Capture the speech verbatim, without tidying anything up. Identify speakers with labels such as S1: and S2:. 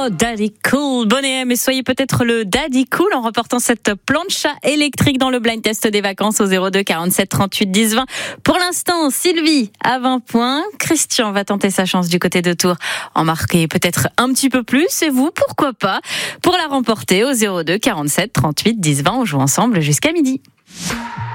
S1: Oh, Daddy Cool, bonnet, mais soyez peut-être le Daddy Cool en remportant cette plancha électrique dans le blind test des vacances au zéro deux quarante-sept trente-huit dix vingt. Pour l'instant, Sylvie à vingt points. Christian va tenter sa chance du côté de Tours, en marquer peut-être un petit peu plus. Et vous, pourquoi pas, pour la remporter au zéro deux quarante-sept trente-huit dix vingt. On joue ensemble jusqu'à midi.